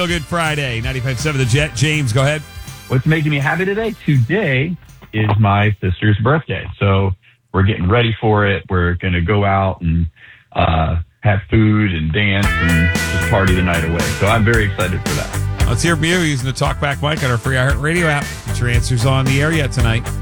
Good Friday, 95.7 The Jet. James, go ahead. What's making me happy today? Today is my sister's birthday. So we're getting ready for it. We're going to go out and have food and dance and just party the night away. So I'm very excited for that. Let's hear from you using the TalkBack mic on our free iHeartRadio app. Get your answers on the air yet tonight.